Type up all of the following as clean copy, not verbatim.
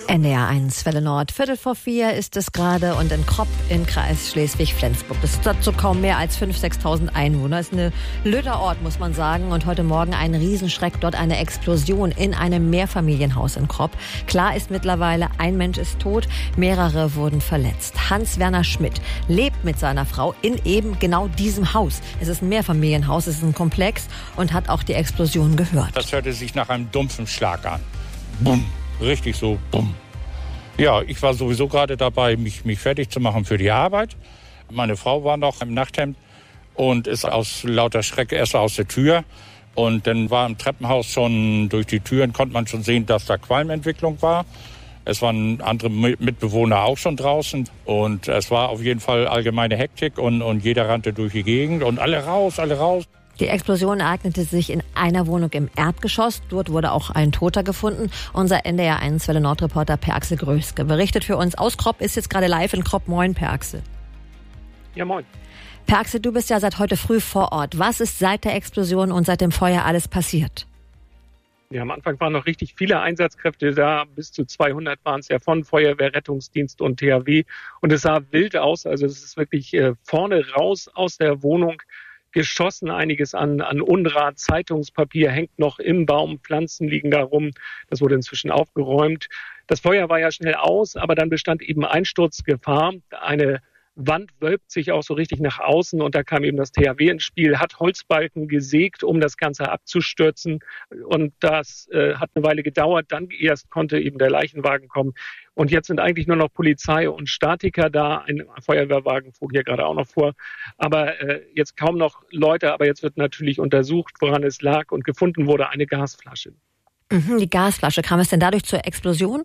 NDR 1, Welle Nord. 3:45 ist es gerade und in Kropp im Kreis Schleswig-Flensburg. Das ist dazu kaum mehr als 5.000, 6.000 Einwohner. Das ist ein blöder Ort, muss man sagen. Und heute Morgen ein Riesenschreck, dort eine Explosion in einem Mehrfamilienhaus in Kropp. Klar ist mittlerweile, ein Mensch ist tot, mehrere wurden verletzt. Hans-Werner Schmidt lebt mit seiner Frau in eben genau diesem Haus. Es ist ein Mehrfamilienhaus, es ist ein Komplex und hat auch die Explosion gehört. Das hörte sich nach einem dumpfen Schlag an. Bumm. Richtig so, bumm. Ja, ich war sowieso gerade dabei, mich fertig zu machen für die Arbeit. Meine Frau war noch im Nachthemd und ist aus lauter Schreck erst aus der Tür. Und dann war im Treppenhaus schon, durch die Türen konnte man schon sehen, dass da Qualmentwicklung war. Es waren andere Mitbewohner auch schon draußen. Und es war auf jeden Fall allgemeine Hektik und jeder rannte durch die Gegend und alle raus, alle raus. Die Explosion ereignete sich in einer Wohnung im Erdgeschoss. Dort wurde auch ein Toter gefunden. Unser NDR 1 Welle Nord Reporter Per Axel Gröske berichtet für uns aus Kropp, ist jetzt gerade live in Kropp. Moin, Per Axel. Ja, moin. Per Axel, du bist ja seit heute früh vor Ort. Was ist seit der Explosion und seit dem Feuer alles passiert? Ja, am Anfang waren noch richtig viele Einsatzkräfte da. Bis zu 200 waren es ja von Feuerwehr, Rettungsdienst und THW. Und es sah wild aus. Also es ist wirklich vorne raus aus der Wohnung geschossen, einiges an Unrat, Zeitungspapier hängt noch im Baum, Pflanzen liegen da rum. Das wurde inzwischen aufgeräumt. Das Feuer war ja schnell aus, aber dann bestand eben Einsturzgefahr. Eine Wand wölbt sich auch so richtig nach außen und da kam eben das THW ins Spiel, hat Holzbalken gesägt, um das Ganze abzustürzen. Und das hat eine Weile gedauert. Dann erst konnte eben der Leichenwagen kommen. Und jetzt sind eigentlich nur noch Polizei und Statiker da. Ein Feuerwehrwagen fuhr hier gerade auch noch vor. Aber jetzt kaum noch Leute. Aber jetzt wird natürlich untersucht, woran es lag. Und gefunden wurde eine Gasflasche. Die Gasflasche. Kam es denn dadurch zur Explosion?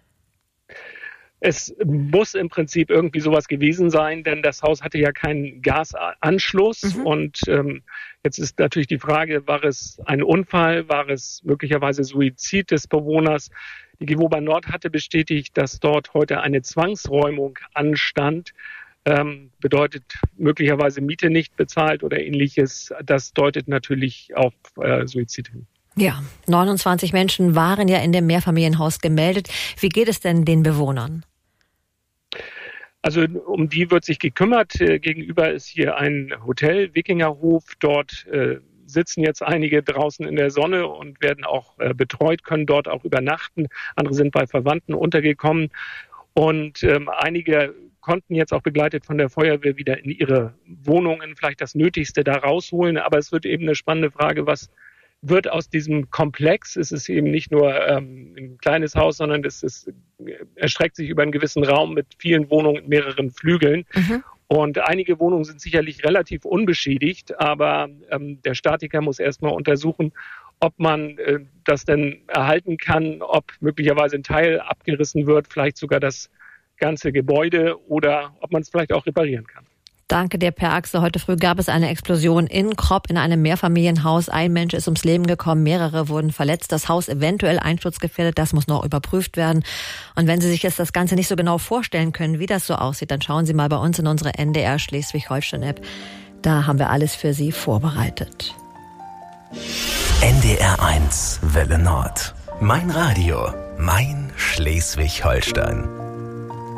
Es muss im Prinzip irgendwie sowas gewesen sein, denn das Haus hatte ja keinen Gasanschluss. Und jetzt ist natürlich die Frage, war es ein Unfall, war es möglicherweise Suizid des Bewohners? Die Gewoba Nord hatte bestätigt, dass dort heute eine Zwangsräumung anstand. Bedeutet möglicherweise Miete nicht bezahlt oder ähnliches. Das deutet natürlich auf Suizid hin. Ja, 29 Menschen waren ja in dem Mehrfamilienhaus gemeldet. Wie geht es denn den Bewohnern? Also um die wird sich gekümmert. Gegenüber ist hier ein Hotel, Wikingerhof. Dort sitzen jetzt einige draußen in der Sonne und werden auch betreut, können dort auch übernachten. Andere sind bei Verwandten untergekommen. Und einige konnten jetzt auch begleitet von der Feuerwehr wieder in ihre Wohnungen vielleicht das Nötigste da rausholen. Aber es wird eben eine spannende Frage, was wird aus diesem Komplex, es ist eben nicht nur ein kleines Haus, sondern erstreckt sich über einen gewissen Raum mit vielen Wohnungen, mehreren Flügeln. Und einige Wohnungen sind sicherlich relativ unbeschädigt, aber der Statiker muss erstmal untersuchen, ob man das denn erhalten kann, ob möglicherweise ein Teil abgerissen wird, vielleicht sogar das ganze Gebäude oder ob man es vielleicht auch reparieren kann. Danke dir, Per Axel. Heute früh gab es eine Explosion in Kropp in einem Mehrfamilienhaus. Ein Mensch ist ums Leben gekommen, mehrere wurden verletzt. Das Haus eventuell einsturzgefährdet, das muss noch überprüft werden. Und wenn Sie sich jetzt das Ganze nicht so genau vorstellen können, wie das so aussieht, dann schauen Sie mal bei uns in unsere NDR Schleswig-Holstein-App. Da haben wir alles für Sie vorbereitet. NDR 1, Welle Nord. Mein Radio, mein Schleswig-Holstein.